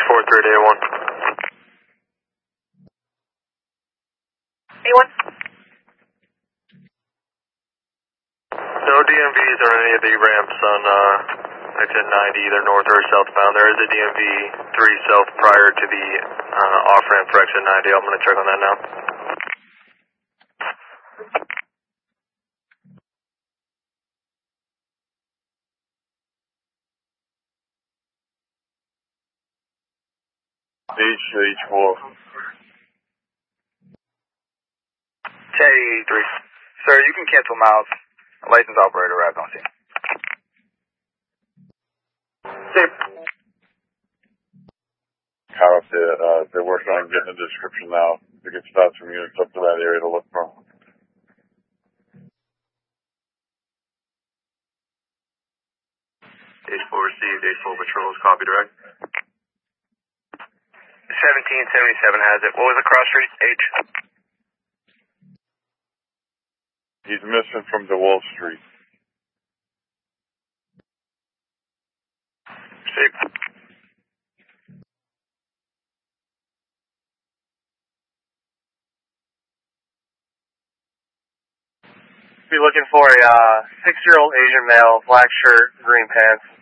43 to A1. A1? No DMVs on any of the ramps on exit 90, either north or southbound. There is a DMV 3 south prior to the off-ramp for exit 90. I'm going to check on that now. H4. Teddy 3. Sir, you can cancel miles. Licensed operator arrived on scene. Safe. Car up there, they're working on getting a description now. We can start some units up to that area to look from. H4 received, H4 patrols, copy direct. 1777 has it. What was the cross street? H? He's missing from DeWalt Street. Safe. Be looking for a 6-year-old Asian male, black shirt, green pants.